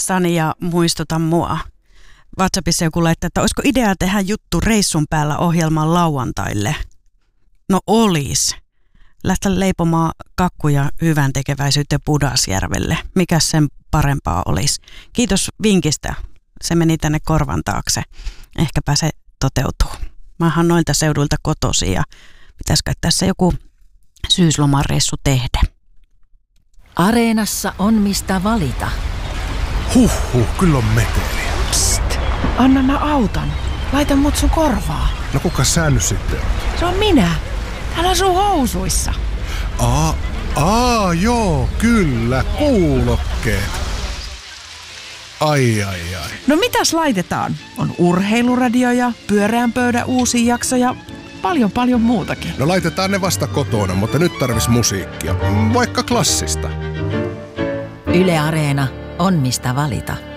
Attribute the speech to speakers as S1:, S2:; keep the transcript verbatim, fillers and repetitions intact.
S1: huolissani ja muistutan mua. WhatsAppissa joku laittaa, että olisiko idea tehdä juttu reissun päällä ohjelman lauantaille? No olis. Lähteä leipomaan kakkuja hyvän tekeväisyyteen Pudasjärvelle. Mikäs sen parempaa olisi? Kiitos vinkistä. Se meni tänne korvan taakse. Ehkäpä se toteutuu. Mä oon noilta seuduilta kotoisin ja pitäisikö tässä joku syyslomareissu tehdä.
S2: Areenassa on mistä valita.
S3: Huhhuh, kyllä on meteliä.
S4: Psst, anna mä autan. Laita mut sun korvaa.
S3: No kuka sä nyt sitten on?
S4: Se on minä. Täällä on sun housuissa.
S3: Aa, aa, joo, kyllä, kuulokkeet. Ai, ai, ai.
S4: No mitäs laitetaan? On urheiluradio ja pyöreän pöydän uusi jakso ja paljon paljon muutakin.
S3: No laitetaan ne vasta kotona, mutta nyt tarvis musiikkia. Vaikka klassista.
S2: Yle Areena on mistä valita.